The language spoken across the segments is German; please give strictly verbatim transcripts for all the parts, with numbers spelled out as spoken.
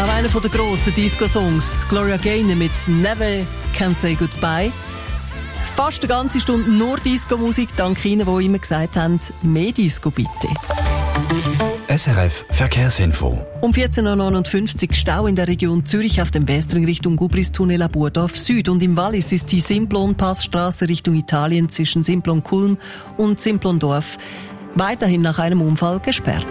Auch einer der grossen Disco-Songs, Gloria Gaynor mit «Never Can Say Goodbye». Fast eine ganze Stunde nur Disco-Musik, dank Ihnen, die immer gesagt haben, mehr Disco bitte. S R F Verkehrsinfo. Um vierzehn Uhr neunundfünfzig Stau in der Region Zürich auf dem Westring Richtung Gubristunnel ab Burdorf Süd. Und im Wallis ist die Simplon-Passstraße Richtung Italien zwischen Simplon-Kulm und Simplon-Dorf weiterhin nach einem Unfall gesperrt.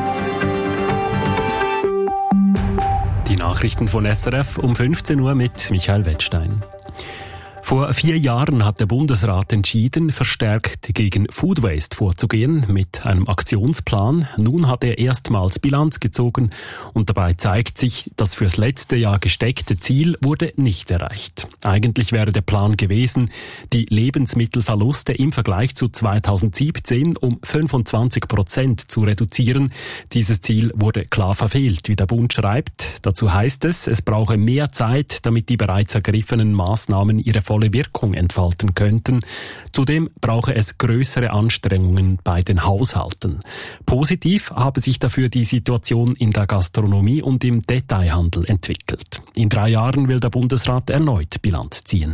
Die Nachrichten von S R F um fünfzehn Uhr mit Michael Wettstein. Vor vier Jahren hat der Bundesrat entschieden, verstärkt gegen Food Waste vorzugehen mit einem Aktionsplan. Nun hat er erstmals Bilanz gezogen und dabei zeigt sich, das fürs letzte Jahr gesteckte Ziel wurde nicht erreicht. Eigentlich wäre der Plan gewesen, die Lebensmittelverluste im Vergleich zu zweitausendsiebzehn um fünfundzwanzig Prozent zu reduzieren. Dieses Ziel wurde klar verfehlt, wie der Bund schreibt. Dazu heißt es, es brauche mehr Zeit, damit die bereits ergriffenen Maßnahmen ihre volle Wirkung entfalten könnten. Zudem brauche es größere Anstrengungen bei den Haushalten. Positiv habe sich dafür die Situation in der Gastronomie und im Detailhandel entwickelt. In drei Jahren will der Bundesrat erneut Bilanz ziehen.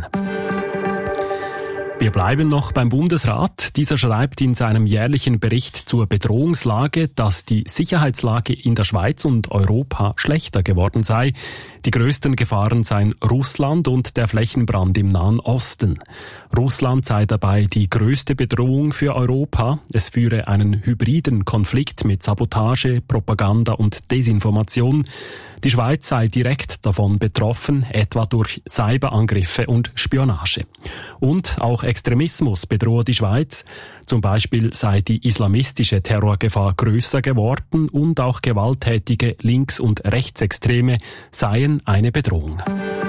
Wir bleiben noch beim Bundesrat. Dieser schreibt in seinem jährlichen Bericht zur Bedrohungslage, dass die Sicherheitslage in der Schweiz und Europa schlechter geworden sei. Die größten Gefahren seien Russland und der Flächenbrand im Nahen Osten. Russland sei dabei die größte Bedrohung für Europa. Es führe einen hybriden Konflikt mit Sabotage, Propaganda und Desinformation. Die Schweiz sei direkt davon betroffen, etwa durch Cyberangriffe und Spionage. Und auch Extremismus bedrohe die Schweiz. Zum Beispiel sei die islamistische Terrorgefahr größer geworden und auch gewalttätige Links- und Rechtsextreme seien eine Bedrohung.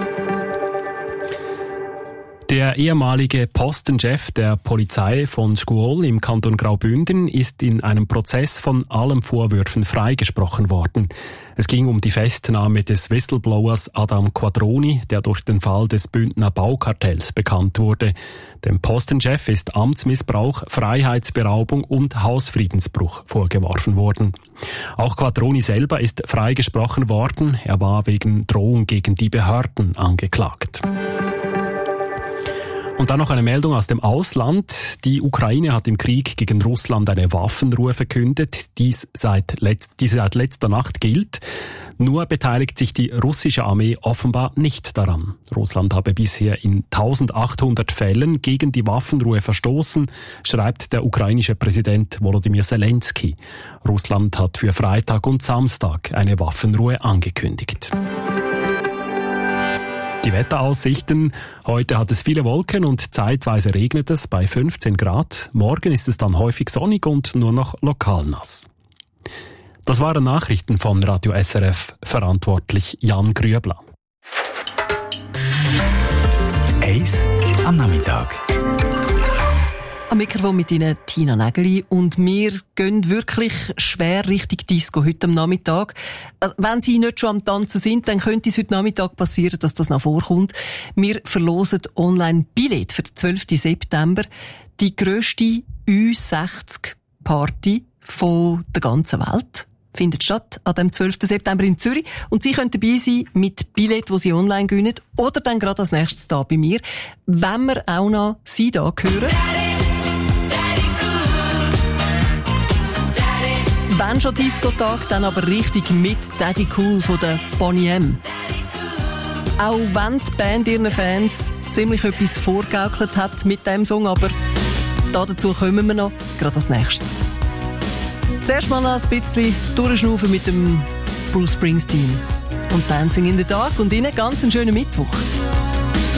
Der ehemalige Postenchef der Polizei von Scuol im Kanton Graubünden ist in einem Prozess von allen Vorwürfen freigesprochen worden. Es ging um die Festnahme des Whistleblowers Adam Quadroni, der durch den Fall des Bündner Baukartells bekannt wurde. Dem Postenchef ist Amtsmissbrauch, Freiheitsberaubung und Hausfriedensbruch vorgeworfen worden. Auch Quadroni selber ist freigesprochen worden. Er war wegen Drohung gegen die Behörden angeklagt. Und dann noch eine Meldung aus dem Ausland. Die Ukraine hat im Krieg gegen Russland eine Waffenruhe verkündet, dies seit, letz- die seit letzter Nacht gilt. Nur beteiligt sich die russische Armee offenbar nicht daran. Russland habe bisher in eintausendachthundert Fällen gegen die Waffenruhe verstoßen, schreibt der ukrainische Präsident Volodymyr Zelensky. Russland hat für Freitag und Samstag eine Waffenruhe angekündigt. Die Wetteraussichten. Heute hat es viele Wolken und zeitweise regnet es bei fünfzehn Grad. Morgen ist es dann häufig sonnig und nur noch lokal nass. Das waren Nachrichten von Radio S R F, verantwortlich Jan Grüebler. Eis am Nachmittag. Am Mikrofon mit Ihnen Tina Nägeli und wir gehen wirklich schwer Richtung Disco heute am Nachmittag. Also, wenn Sie nicht schon am Tanzen sind, dann könnte es heute Nachmittag passieren, dass das noch vorkommt. Wir verlosen online Billett für den zwölften September, die grösste Ü sechzig Party von der ganzen Welt. Findet statt an dem zwölften September in Zürich und Sie können dabei sein mit Billett, wo Sie online gewinnen oder dann gerade als nächstes da bei mir, wenn wir auch noch Sie da hören. Wenn schon Disco-Tag, dann aber richtig mit Daddy Cool von der Boney M. Auch wenn die Band ihren Fans ziemlich etwas vorgegaukelt hat mit dem Song, aber dazu kommen wir noch, gerade als nächstes. Zuerst mal noch ein bisschen durchschnaufen mit dem Bruce Springsteen und Dancing in the Dark und Ihnen ganz einen schönen Mittwoch.